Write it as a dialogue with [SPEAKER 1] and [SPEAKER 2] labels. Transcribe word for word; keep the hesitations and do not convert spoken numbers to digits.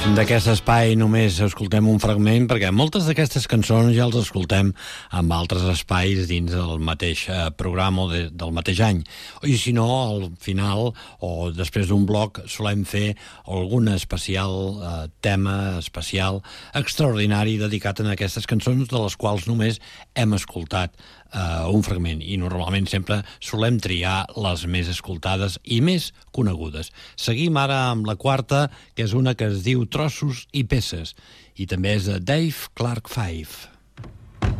[SPEAKER 1] D'aquest espai només escoltem un fragment perquè moltes d'aquestes cançons ja els escoltem amb altres espais dins del mateix eh, programa o de, del mateix any. I si no, al final o després d'un bloc solem fer algun especial eh, tema especial extraordinari dedicat a aquestes cançons de les quals només hem escoltat Uh, un fragment, i normalment sempre solem triar les més escoltades i més conegudes. Seguim ara amb la quarta, que és una que es diu Trossos i Peces, i també és de Dave Clark Five.